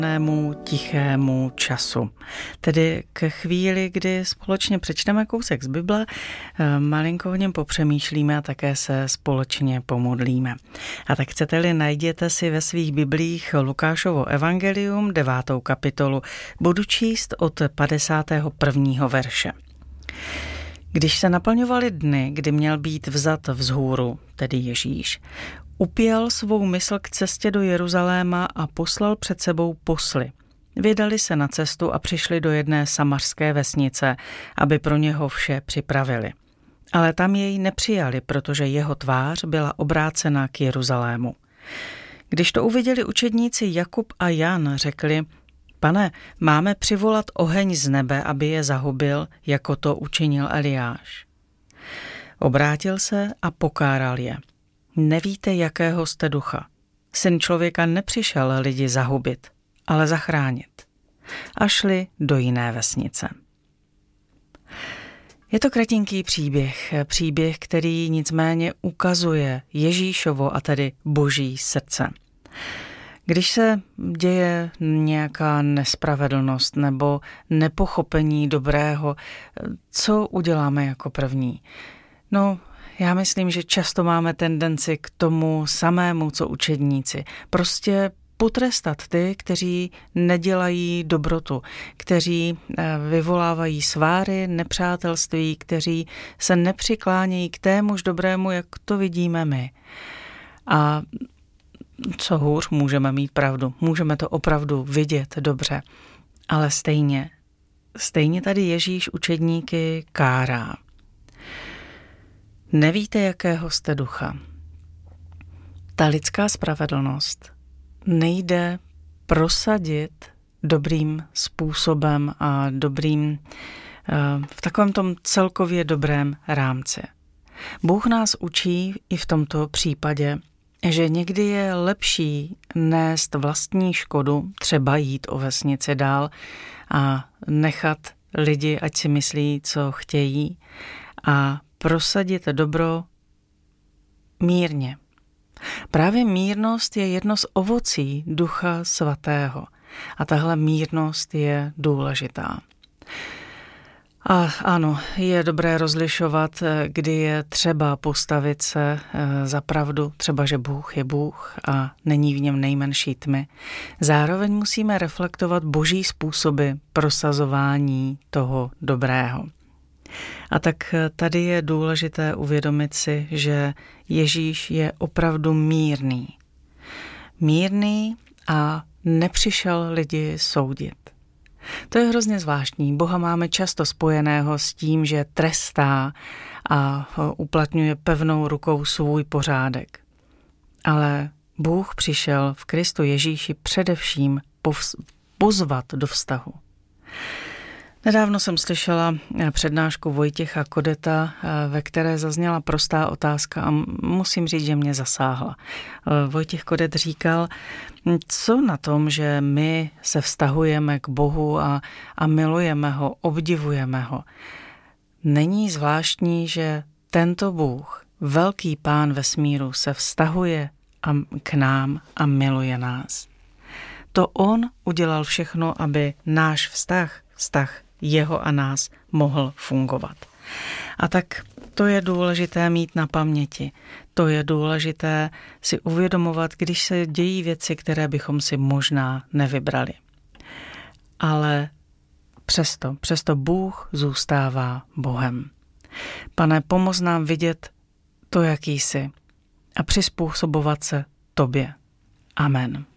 Tichému času. Tedy k chvíli, kdy společně přečteme kousek z Bible, malinko o něm popřemýšlíme a také se společně pomodlíme. A tak chcete-li, najděte si ve svých biblích Lukášovo evangelium, 9. kapitolu. Budu číst od 51. verše. Když se naplňovaly dny, kdy měl být vzat vzhůru, tedy Ježíš, upěl svou mysl k cestě do Jeruzaléma a poslal před sebou posly. Vydali se na cestu a přišli do jedné samařské vesnice, aby pro něho vše připravili. Ale tam jej nepřijali, protože jeho tvář byla obrácena k Jeruzalému. Když to uviděli učedníci Jakub a Jan, řekli: Pane, máme přivolat oheň z nebe, aby je zahubil, jako to učinil Eliáš. Obrátil se a pokáral je. Nevíte, jakého jste ducha. Syn člověka nepřišel lidi zahubit, ale zachránit. A šli do jiné vesnice. Je to kratinký příběh, který nicméně ukazuje Ježíšovo, a tedy Boží srdce. Když se děje nějaká nespravedlnost nebo nepochopení dobrého, co uděláme jako první? No, já myslím, že často máme tendenci k tomu samému, co učedníci. Prostě potrestat ty, kteří nedělají dobrotu, kteří vyvolávají sváry, nepřátelství, kteří se nepřiklánějí k témuž dobrému, jak to vidíme my. A co hůř, můžeme mít pravdu, můžeme to opravdu vidět dobře, ale stejně tady Ježíš učedníky kárá. Nevíte, jakého jste ducha. Ta lidská spravedlnost nejde prosadit dobrým způsobem a v takovém tom celkově dobrém rámci. Bůh nás učí i v tomto případě, že někdy je lepší nést vlastní škodu, třeba jít o vesnici dál a nechat lidi, ať si myslí, co chtějí, a prosadit dobro mírně. Právě mírnost je jedno z ovocí Ducha Svatého a tahle mírnost je důležitá. A ano, je dobré rozlišovat, kdy je třeba postavit se za pravdu, třeba že Bůh je Bůh a není v něm nejmenší tmy. Zároveň musíme reflektovat Boží způsoby prosazování toho dobrého. A tak tady je důležité uvědomit si, že Ježíš je opravdu mírný. Mírný a nepřišel lidi soudit. To je hrozně zvláštní. Boha máme často spojeného s tím, že trestá a uplatňuje pevnou rukou svůj pořádek. Ale Bůh přišel v Kristu Ježíši především pozvat do vztahu. Nedávno jsem slyšela přednášku Vojtěcha Kodeta, ve které zazněla prostá otázka a musím říct, že mě zasáhla. Vojtěch Kodet říkal, co na tom, že my se vztahujeme k Bohu a milujeme ho, obdivujeme ho. Není zvláštní, že tento Bůh, velký Pán vesmíru, se vztahuje k nám a miluje nás. To on udělal všechno, aby náš vztah jeho a nás mohl fungovat. A tak to je důležité mít na paměti. To je důležité si uvědomovat, když se dějí věci, které bychom si možná nevybrali. Ale přesto Bůh zůstává Bohem. Pane, pomoz nám vidět to, jaký jsi, a přizpůsobovat se tobě. Amen.